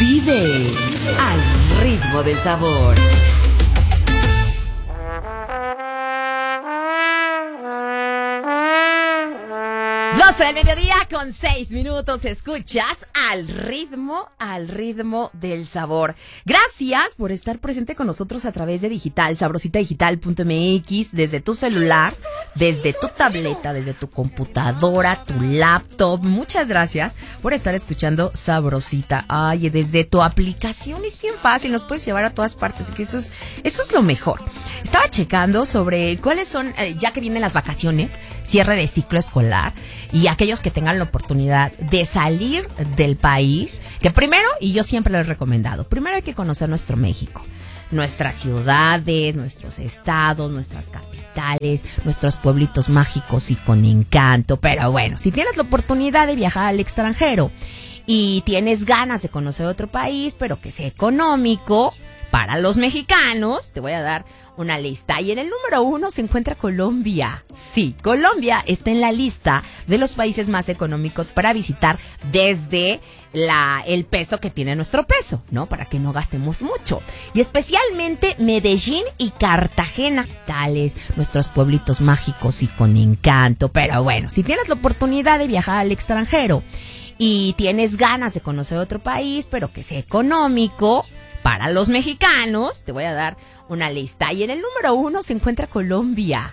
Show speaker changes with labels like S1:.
S1: Vive al ritmo del sabor. Del mediodía con 6 minutos, escuchas al ritmo del sabor. Gracias por estar presente con nosotros a través de digital, sabrositadigital.mx, desde tu celular, desde tu tableta, desde tu computadora, tu laptop. Muchas gracias por estar escuchando Sabrosita. Ay, desde tu aplicación es bien fácil, nos puedes llevar a todas partes, que eso es lo mejor. Estaba checando sobre cuáles son, ya que vienen las vacaciones, cierre de ciclo escolar, y aquellos que tengan la oportunidad de salir del país, que primero, y yo siempre lo he recomendado, primero hay que conocer nuestro México, nuestras ciudades, nuestros estados, nuestras capitales, nuestros pueblitos mágicos y con encanto. Pero bueno, si tienes la oportunidad de viajar al extranjero y tienes ganas de conocer otro país, pero que sea económico, para los mexicanos, te voy a dar una lista. Y en el número 1 se encuentra Colombia. Sí, Colombia está en la lista de los países más económicos para visitar desde el peso que tiene nuestro peso, ¿no? Para que no gastemos mucho. Y especialmente Medellín y Cartagena, tales nuestros pueblitos mágicos y con encanto. Pero bueno, si tienes la oportunidad de viajar al extranjero y tienes ganas de conocer otro país, pero que sea económico, para los mexicanos, te voy a dar una lista. Y en el número 1 se encuentra Colombia.